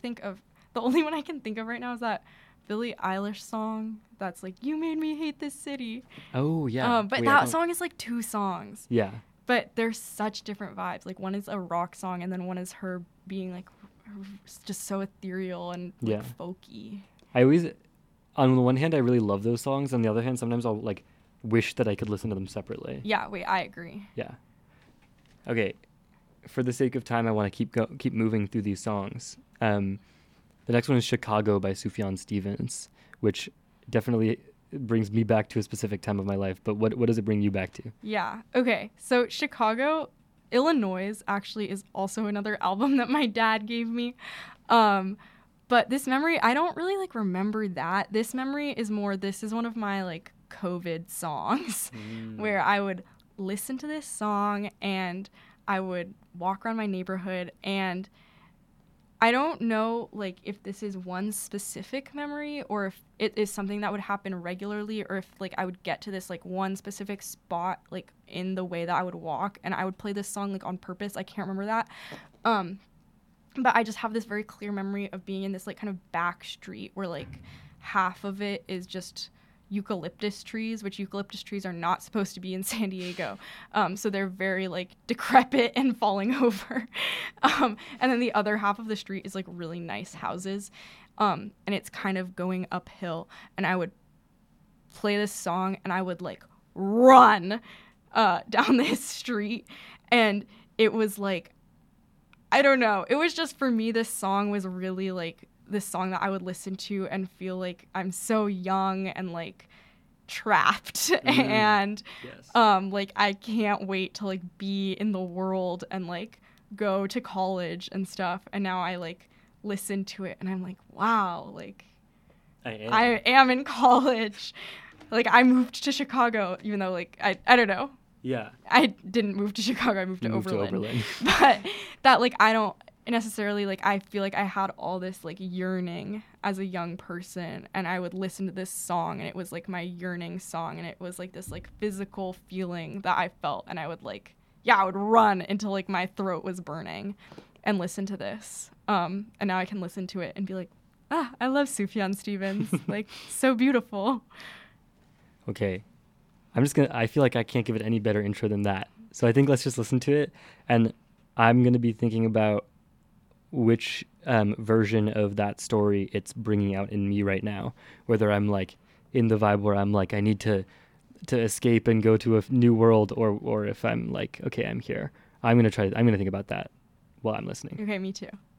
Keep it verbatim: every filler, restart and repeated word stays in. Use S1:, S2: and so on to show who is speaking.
S1: think of, the only one I can think of right now is that Billie Eilish song that's like, "You made me hate this city."
S2: Oh, yeah.
S1: Um, but
S2: Wait,
S1: that song is like two songs.
S2: Yeah.
S1: But they're such different vibes. Like, one is a rock song, and then one is her being like just so ethereal and like,
S2: Yeah.
S1: folky.
S2: I always, on the one hand, I really love those songs. On the other hand, sometimes I'll like wish that I could listen to them separately.
S1: Yeah, wait, I agree.
S2: Yeah. Okay. For the sake of time, I want to keep go- keep moving through these songs. Um, the next one is Chicago by Sufjan Stevens, which definitely brings me back to a specific time of my life. But what what does it bring you back to?
S1: Yeah. Okay. So Chicago, Illinois actually is also another album that my dad gave me. Um, but this memory, I don't really like remember that. This memory is more, this is one of my like COVID songs
S2: Mm.
S1: where I would listen to this song and I would walk around my neighborhood, and I don't know like if this is one specific memory or if it is something that would happen regularly, or if like I would get to this like one specific spot like in the way that I would walk and I would play this song like on purpose. I can't remember that. Um, but I just have this very clear memory of being in this like kind of back street where like half of it is just eucalyptus trees, which eucalyptus trees are not supposed to be in San Diego. Um, so they're very like decrepit and falling over. Um, and then the other half of the street is like really nice houses. Um, and it's kind of going uphill. And I would play this song and I would like run uh, down this street. And it was like, I don't know. It was just, for me, this song was really like this song that I would listen to and feel like I'm so young and like trapped mm. and
S2: Yes.
S1: um like I can't wait to like be in the world and like go to college and stuff. And now I like listen to it and I'm like, wow, like
S2: I am.
S1: I am in college. Like I moved to Chicago, even though like I I don't know.
S2: Yeah.
S1: I didn't move to Chicago. I moved to
S2: You moved
S1: Oberlin.
S2: to Oberlin.
S1: But that like I don't necessarily like I feel like I had all this like yearning as a young person, and I would listen to this song and it was like my yearning song, and it was like this like physical feeling that I felt, and I would like yeah I would run until like my throat was burning and listen to this. Um and now I can listen to it and be like, ah, I love Sufjan Stevens. Like, so beautiful.
S2: Okay. I'm just gonna I feel like I can't give it any better intro than that. So I think let's just listen to it, and I'm gonna be thinking about which um, version of that story it's bringing out in me right now. Whether I'm like in the vibe where I'm like I need to to escape and go to a f- new world, or or if I'm like, okay, I'm here. I'm gonna try. I'm gonna think about that while I'm listening.
S1: Okay, me too.